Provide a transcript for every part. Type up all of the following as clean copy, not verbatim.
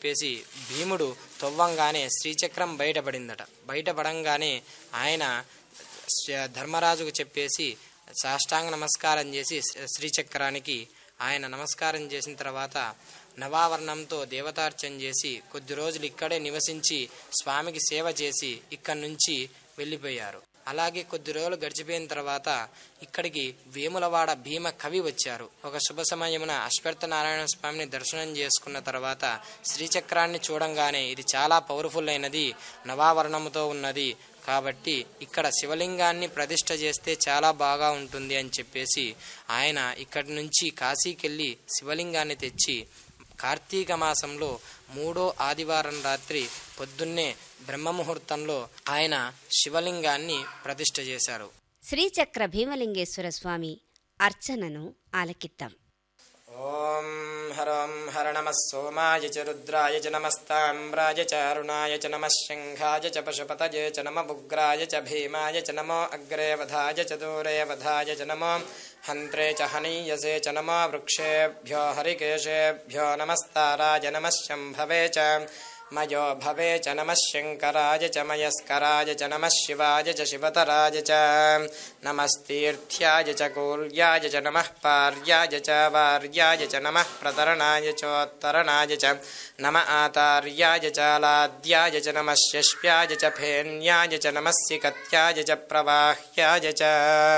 చెప్పేసి భీముడు తవ్వంగానే శ్రీచక్రం బయటపడిందట. బయటపడంగానే ఆయన ధర్మరాజుకు చెప్పేసి సాష్టాంగ నమస్కారం చేసి శ్రీచక్రానికి ఆయన నమస్కారం చేసిన తర్వాత నవావరణంతో దేవతార్చన చేసి కొద్ది రోజులు ఇక్కడే నివసించి స్వామికి సేవ చేసి ఇక్కడి నుంచి వెళ్ళిపోయారు. అలాగే కొద్ది రోజులు గడిచిపోయిన తర్వాత ఇక్కడికి వేములవాడ భీమ కవి వచ్చారు. ఒక శుభ సమయమున అశ్వత్థ నారాయణ స్వామిని దర్శనం చేసుకున్న తర్వాత శ్రీచక్రాన్ని చూడంగానే ఇది చాలా పవర్ఫుల్ అయినది, నవావరణముతో ఉన్నది, కాబట్టి ఇక్కడ శివలింగాన్ని ప్రతిష్ఠ చేస్తే చాలా బాగా ఉంటుంది అని చెప్పేసి ఆయన ఇక్కడి నుంచి కాశీకెళ్ళి శివలింగాన్ని తెచ్చి కార్తీక మాసంలో 3వ ఆదివారం రాత్రి పొద్దున్నే బ్రహ్మముహూర్తంలో ఆయన శివలింగాన్ని ప్రతిష్ఠ చేశారు. శ్రీచక్ర భీమలింగేశ్వర స్వామి అర్చనను ఆలకిద్దాం. ఓం హరం హర నమః సోమాయ చ రుద్రాయ చ నమస్తామ్రాయ చ అరుణాయ చ నమః శంఖాయ చ పశుపతయే చ నమః ఉగ్రాయ చ భీమాయ చ నమో అగ్రే వధాయ చ దూరే వధాయ చ నమో హంత్రే చ హనీయసే చ నమో వృక్షేభ్యో హరికేశేభ్యో నమస్తారాయ నమః శంభవే చ మయో భవే చ నమః శంకరాయ చ మయస్కరాయ చ నమః శివాయ చ శివతరాయ చ నమస్తీర్థ్యాయ చ కూల్యాయ చ నమః పార్యాయ చ వార్యాయ చ నమః ప్రతరణాయ చోత్తరణాయ చ నమ ఆతార్యాయ చ లాద్యాయ చ నమః శష్ప్యాయ చ ఫేన్యాయ చ నమః సికత్యాయ చ ప్రవాహ్యాయ చ.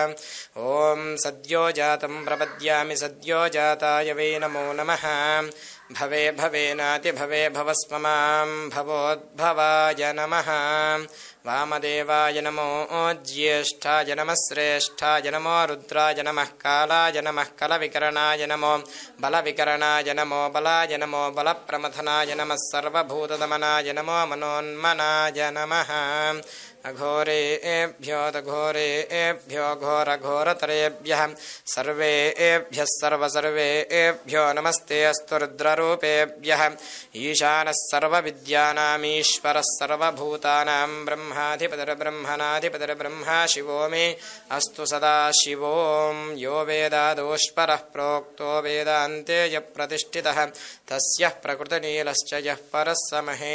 ఓం సద్యో జాతం ప్రపద్యామి సద్యో జాతాయ వై నమో నమః. భవే భవేనాతి భవే భవస్మమాం భవోద్భవాయ నమః. వామదేవాయ నమో జ్యేష్ఠాయ నమః శ్రేష్ఠాయ నమో రుద్రాయ నమః కాలాయ నమః కలవికరణాయ నమో బలవికరణాయ నమో బలాయ నమో బలప్రమథనాయ నమః సర్వభూతదమనాయ నమో మనోన్మనాయ నమః. అఘోరేభ్యో తఘోరేభ్యో ఘోరఘోరతరేభ్యః సర్వేభ్యః సర్వసర్వేభ్యో నమస్తే అస్తు రుద్రరూపేభ్యః. ఈశానః సర్వవిద్యానామీశ్వరః సర్వభూతానాం బ్రహ్మాధిపతిర్బ్రహ్మణాధిపతిర్బ్రహ్మా శివో మే అస్తు సదాశివోం. యో వేదాదోష్పరః ప్రోక్తో వేదాంతే య ప్రతిష్ఠితః తస్యః ప్రకృతినీలశ్చ యః పరः స మహేశ్వరः.